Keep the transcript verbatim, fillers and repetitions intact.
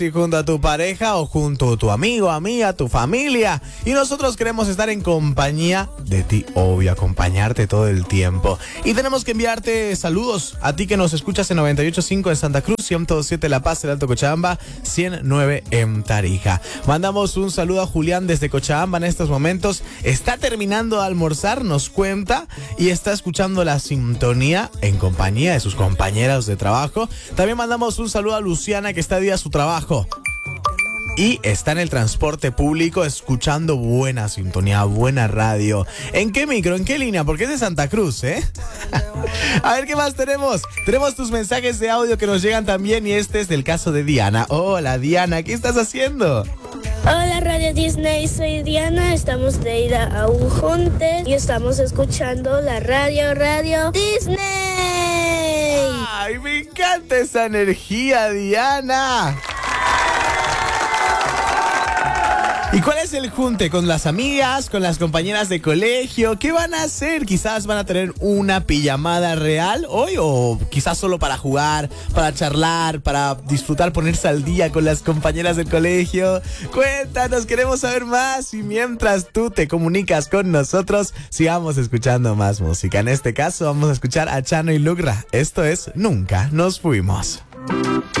Y junto a tu pareja o junto a tu amigo, amiga, tu familia. Y nosotros queremos estar en compañía de ti, obvio, acompañarte todo el tiempo. Y tenemos que enviarte saludos a ti que nos escuchas en noventa y ocho punto cinco en Santa Cruz, ciento dos punto siete La Paz, el Alto Cochabamba, ciento nueve en Tarija. Mandamos un saludo a Julián desde Cochabamba en estos momentos. Está terminando de almorzar, nos cuenta, y está escuchando la sintonía en compañía de sus compañeros de trabajo. También mandamos un saludo a Luciana, que está día a su trabajo y está en el transporte público escuchando buena sintonía, buena radio. ¿En qué micro? ¿En qué línea? Porque es de Santa Cruz, ¿eh? A ver, ¿qué más tenemos? Tenemos tus mensajes de audio que nos llegan también, y este es del caso de Diana. Hola, Diana, ¿qué estás haciendo? Hola, Radio Disney, soy Diana, estamos de ida a un junte y estamos escuchando la radio, Radio Disney. ¡Ay, me encanta esa energía, Diana! ¿Y cuál es el junte? ¿Con las amigas? ¿Con las compañeras de colegio? ¿Qué van a hacer? Quizás van a tener una pijamada real hoy, o quizás solo para jugar, para charlar, para disfrutar, ponerse al día con las compañeras del colegio. Cuéntanos, queremos saber más. Y mientras tú te comunicas con nosotros, sigamos escuchando más música. En este caso vamos a escuchar a Chano y Lugra. Esto es Nunca Nos Fuimos.